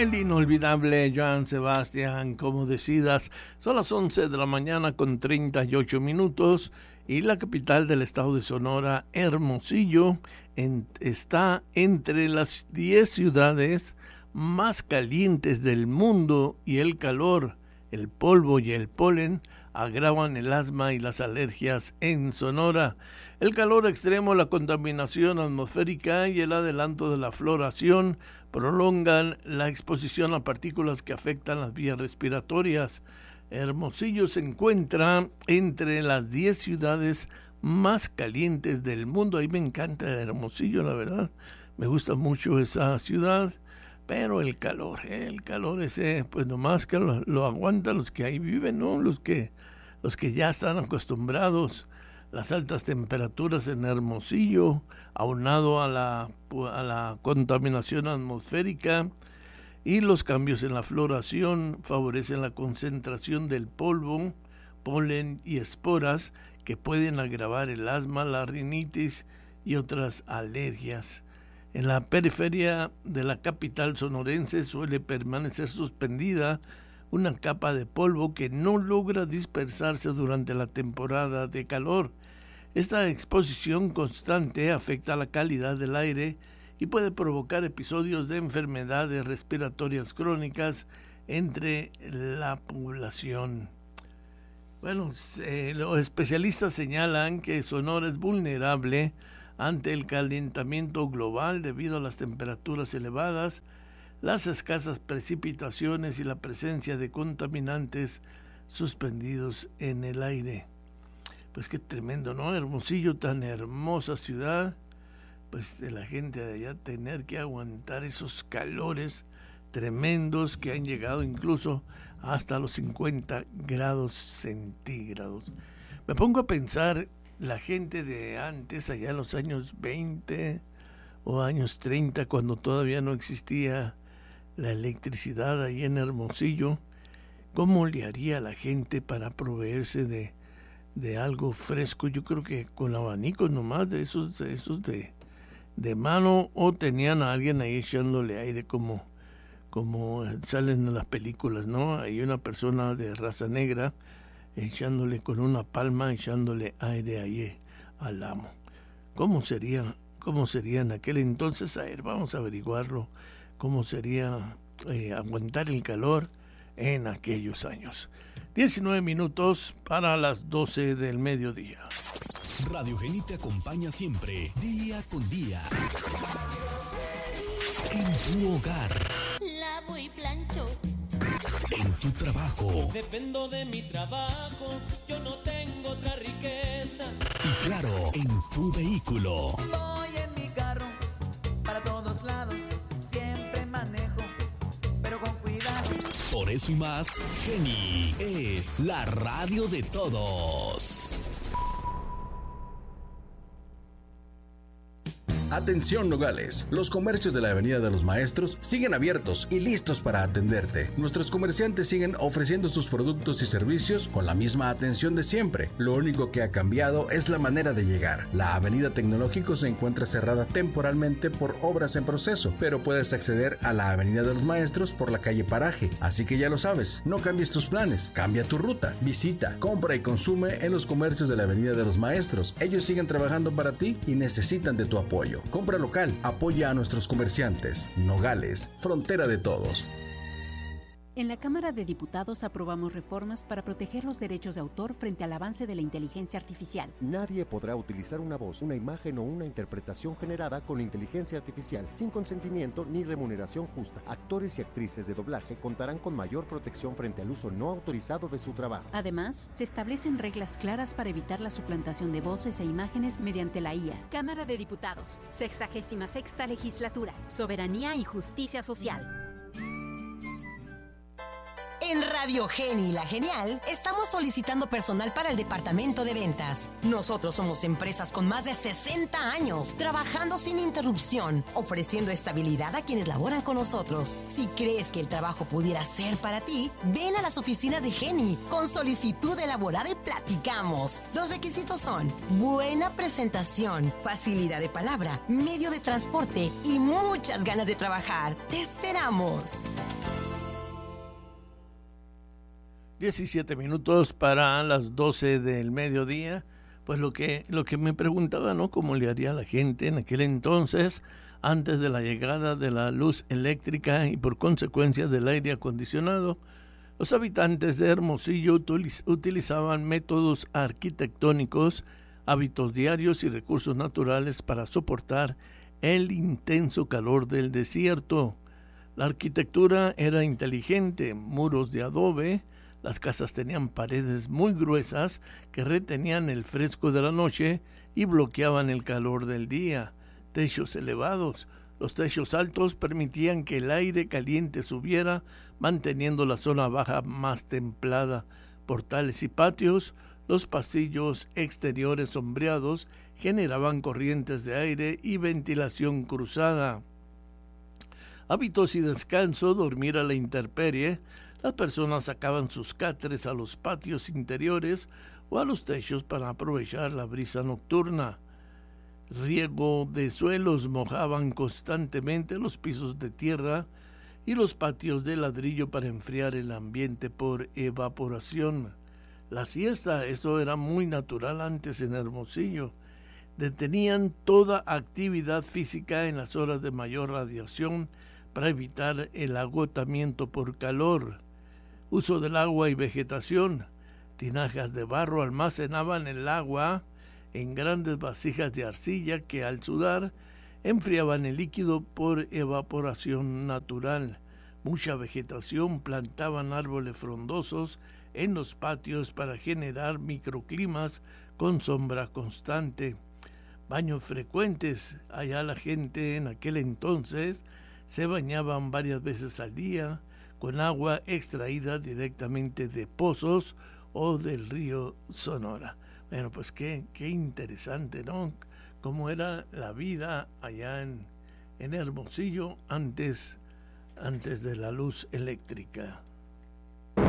El inolvidable Joan Sebastián, como decidas. Son las 11 de la mañana con 38 minutos y la capital del estado de Sonora, Hermosillo, está entre las 10 ciudades más calientes del mundo, y el calor, el polvo y el polen agravan el asma y las alergias en Sonora. El calor extremo, la contaminación atmosférica y el adelanto de la floración prolongan la exposición a partículas que afectan las vías respiratorias. Hermosillo se encuentra entre las 10 ciudades más calientes del mundo. A mí me encanta Hermosillo, la verdad. Me gusta mucho esa ciudad. Pero el calor ese, pues nomás que lo aguantan los que ahí viven, ¿no? Los que ya están acostumbrados. Las altas temperaturas en Hermosillo, aunado a la contaminación atmosférica y los cambios en la floración, favorecen la concentración del polvo, polen y esporas que pueden agravar el asma, la rinitis y otras alergias. En la periferia de la capital sonorense suele permanecer suspendida una capa de polvo que no logra dispersarse durante la temporada de calor. Esta exposición constante afecta la calidad del aire y puede provocar episodios de enfermedades respiratorias crónicas entre la población. Bueno, los especialistas señalan que Sonora es vulnerable ante el calentamiento global debido a las temperaturas elevadas, las escasas precipitaciones y la presencia de contaminantes suspendidos en el aire. Pues qué tremendo, ¿no? Hermosillo, tan hermosa ciudad, pues de la gente de allá tener que aguantar esos calores tremendos que han llegado incluso hasta los 50 grados centígrados. Me pongo a pensar, la gente de antes, allá en los años 20 o años 30, cuando todavía no existía la electricidad ahí en Hermosillo, ¿cómo le haría la gente para proveerse de algo fresco? Yo creo que con abanicos nomás, de esos de mano, o tenían a alguien ahí echándole aire como salen en las películas, ¿no? Hay una persona de raza negra echándole con una palma, echándole aire ahí al amo. ¿Cómo sería en aquel entonces? A ver, vamos a averiguarlo. ¿Cómo sería aguantar el calor en aquellos años? 19 minutos para las 12 del mediodía. Radio Geni te acompaña siempre, día con día. En tu hogar. Lavo y plancho. En tu trabajo. Dependo de mi trabajo, yo no tengo otra riqueza. Y claro, en tu vehículo. Voy en mi carro, para todos lados, siempre manejo, pero con cuidado. Por eso y más, Geni es la radio de todos. Atención Nogales, los comercios de la Avenida de los Maestros siguen abiertos y listos para atenderte. Nuestros comerciantes siguen ofreciendo sus productos y servicios con la misma atención de siempre. Lo único que ha cambiado es la manera de llegar. La Avenida Tecnológico se encuentra cerrada temporalmente por obras en proceso, pero puedes acceder a la Avenida de los Maestros por la calle Paraje. Así que ya lo sabes, no cambies tus planes, cambia tu ruta. Visita, compra y consume en los comercios de la Avenida de los Maestros. Ellos siguen trabajando para ti y necesitan de tu apoyo. Compra local, apoya a nuestros comerciantes. Nogales, frontera de todos. En la Cámara de Diputados aprobamos reformas para proteger los derechos de autor frente al avance de la inteligencia artificial. Nadie podrá utilizar una voz, una imagen o una interpretación generada con inteligencia artificial sin consentimiento ni remuneración justa. Actores y actrices de doblaje contarán con mayor protección frente al uso no autorizado de su trabajo. Además, se establecen reglas claras para evitar la suplantación de voces e imágenes mediante la IA. Cámara de Diputados, 66ª Legislatura, Soberanía y Justicia Social. En Radio Geni La Genial, estamos solicitando personal para el departamento de ventas. Nosotros somos empresas con más de 60 años, trabajando sin interrupción, ofreciendo estabilidad a quienes laboran con nosotros. Si crees que el trabajo pudiera ser para ti, ven a las oficinas de Geni con solicitud elaborada y platicamos. Los requisitos son buena presentación, facilidad de palabra, medio de transporte y muchas ganas de trabajar. ¡Te esperamos! 17 minutos para las 12 del mediodía. Pues lo que me preguntaba, ¿no? ¿Cómo le haría la gente en aquel entonces, antes de la llegada de la luz eléctrica y por consecuencia del aire acondicionado? Los habitantes de Hermosillo utilizaban métodos arquitectónicos, hábitos diarios y recursos naturales para soportar el intenso calor del desierto. La arquitectura era inteligente, muros de adobe, las casas tenían paredes muy gruesas que retenían el fresco de la noche y bloqueaban el calor del día, techos elevados. Los techos altos permitían que el aire caliente subiera, manteniendo la zona baja más templada. Portales y patios, los pasillos exteriores sombreados generaban corrientes de aire y ventilación cruzada. Hábitos y descanso, dormir a la intemperie. Las personas sacaban sus catres a los patios interiores o a los techos para aprovechar la brisa nocturna. Riego de suelos, mojaban constantemente los pisos de tierra y los patios de ladrillo para enfriar el ambiente por evaporación. La siesta, esto era muy natural antes en Hermosillo. Detenían toda actividad física en las horas de mayor radiación para evitar el agotamiento por calor. Uso del agua y vegetación. Tinajas de barro almacenaban el agua en grandes vasijas de arcilla que al sudar enfriaban el líquido por evaporación natural. Mucha vegetación, plantaban árboles frondosos en los patios para generar microclimas con sombra constante. Baños frecuentes. Allá la gente en aquel entonces se bañaban varias veces al día con agua extraída directamente de pozos o del río Sonora. Bueno, pues qué interesante, ¿no? Cómo era la vida allá en Hermosillo antes de la luz eléctrica.